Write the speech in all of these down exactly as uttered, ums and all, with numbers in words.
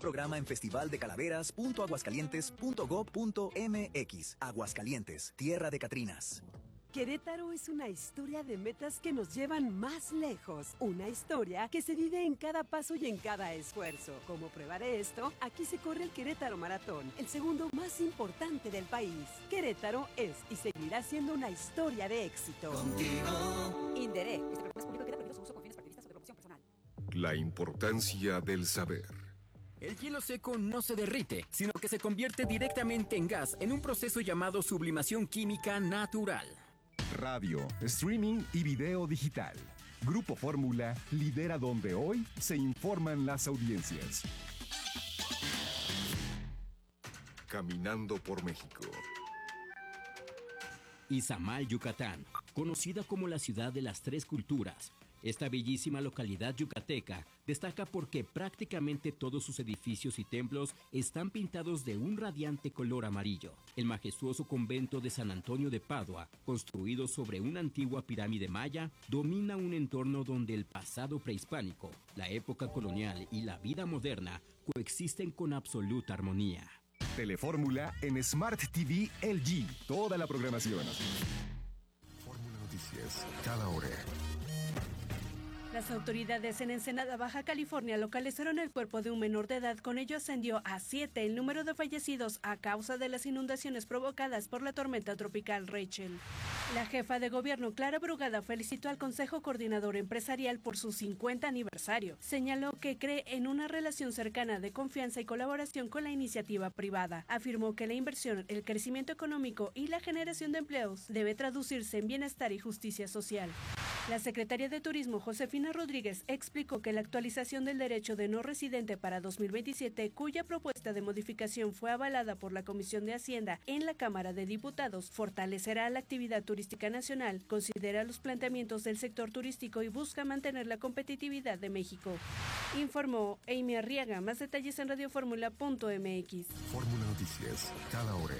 programa en festival de calaveras punto aguascalientes punto gob punto mx. Aguascalientes, tierra de Catrinas. Querétaro es una historia de metas que nos llevan más lejos. Una historia que se vive en cada paso y en cada esfuerzo. Como prueba de esto, aquí se corre el Querétaro Maratón, el segundo más importante del país. Querétaro es y seguirá siendo una historia de éxito. Contigo. Inderé. Este programa es público y queda prohibido su uso con fines partidistas o de promoción personal. La importancia del saber. El hielo seco no se derrite, sino que se convierte directamente en gas en un proceso llamado sublimación química natural. Radio, streaming y video digital. Grupo Fórmula lidera donde hoy se informan las audiencias. Caminando por México. Izamal, Yucatán, conocida como la ciudad de las tres culturas. Esta bellísima localidad yucateca destaca porque prácticamente todos sus edificios y templos están pintados de un radiante color amarillo. El majestuoso convento de San Antonio de Padua, construido sobre una antigua pirámide maya, domina un entorno donde el pasado prehispánico, la época colonial y la vida moderna coexisten con absoluta armonía. Telefórmula en Smart T V L G. Toda la programación. Fórmula Noticias, cada hora. Las autoridades en Ensenada, Baja California, localizaron el cuerpo de un menor de edad. Con ello ascendió a siete el número de fallecidos a causa de las inundaciones provocadas por la tormenta tropical Rachel. La jefa de gobierno, Clara Brugada, felicitó al Consejo Coordinador Empresarial por su cincuenta aniversario. Señaló que cree en una relación cercana de confianza y colaboración con la iniciativa privada. Afirmó que la inversión, el crecimiento económico y la generación de empleos debe traducirse en bienestar y justicia social. La secretaria de Turismo, Josefina Rodríguez, explicó que la actualización del derecho de no residente para dos mil veintisiete, cuya propuesta de modificación fue avalada por la Comisión de Hacienda en la Cámara de Diputados, fortalecerá la actividad turística nacional, considera los planteamientos del sector turístico y busca mantener la competitividad de México. Informó Amy Arriaga. Más detalles en radioformula punto mx. Fórmula Noticias, cada hora.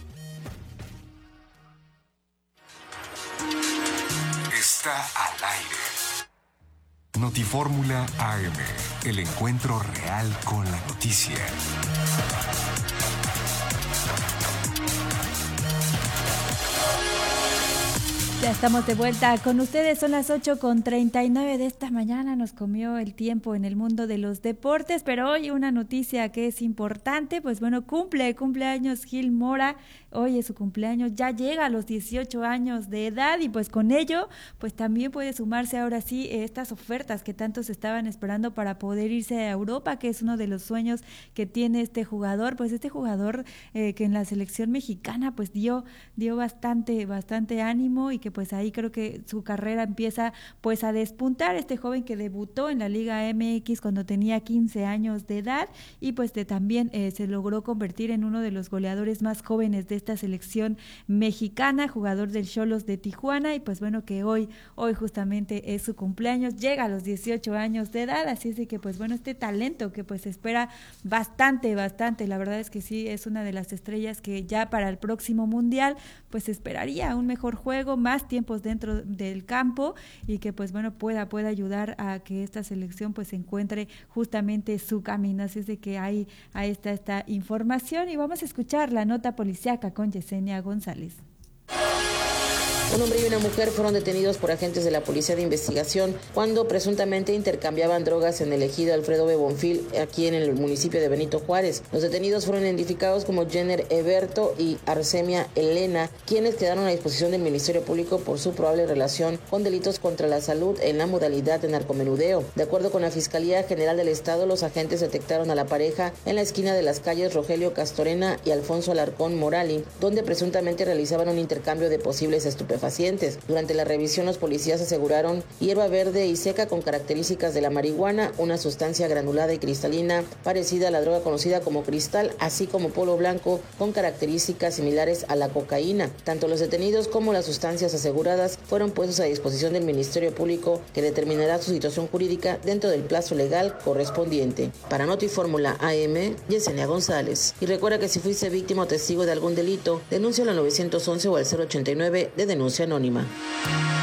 Está al aire. Notifórmula A M, el encuentro real con la noticia. Ya estamos de vuelta con ustedes, son las ocho con treinta y nueve de esta mañana, nos comió el tiempo en el mundo de los deportes, pero hoy una noticia que es importante, pues bueno, cumple, cumpleaños Gil Mora, hoy es su cumpleaños, ya llega a los dieciocho años de edad y pues con ello, pues también puede sumarse ahora sí estas ofertas que tantos estaban esperando para poder irse a Europa, que es uno de los sueños que tiene este jugador, pues este jugador eh, que en la selección mexicana pues dio, dio bastante, bastante ánimo y que pues ahí creo que su carrera empieza pues a despuntar, este joven que debutó en la Liga M X cuando tenía quince años de edad y pues de, también eh, se logró convertir en uno de los goleadores más jóvenes de esta selección mexicana, jugador del Xolos de Tijuana y pues bueno que hoy, hoy justamente es su cumpleaños, llega a los dieciocho años de edad, así es de que pues bueno este talento que pues espera bastante, bastante, la verdad es que sí es una de las estrellas que ya para el próximo mundial pues esperaría un mejor juego, más tiempos dentro del campo y que pues bueno pueda pueda ayudar a que esta selección pues encuentre justamente su camino, así es de que ahí, ahí está esta información y vamos a escuchar la nota policiaca con Yesenia González. Un hombre y una mujer fueron detenidos por agentes de la Policía de Investigación cuando presuntamente intercambiaban drogas en el ejido Alfredo B. Bonfil, aquí en el municipio de Benito Juárez. Los detenidos fueron identificados como Jenner Eberto y Arsemia Elena, quienes quedaron a disposición del Ministerio Público por su probable relación con delitos contra la salud en la modalidad de narcomenudeo. De acuerdo con la Fiscalía General del Estado, los agentes detectaron a la pareja en la esquina de las calles Rogelio Castorena y Alfonso Alarcón Morali, donde presuntamente realizaban un intercambio de posibles estupefacientes. Durante la revisión, los policías aseguraron hierba verde y seca con características de la marihuana, una sustancia granulada y cristalina parecida a la droga conocida como cristal, así como polvo blanco con características similares a la cocaína. Tanto los detenidos como las sustancias aseguradas fueron puestos a disposición del Ministerio Público, que determinará su situación jurídica dentro del plazo legal correspondiente. Para Notifórmula A M, Yesenia González. Y recuerda que si fuiste víctima o testigo de algún delito, denuncia al nueve once o al cero ochenta y nueve de denuncia anónima.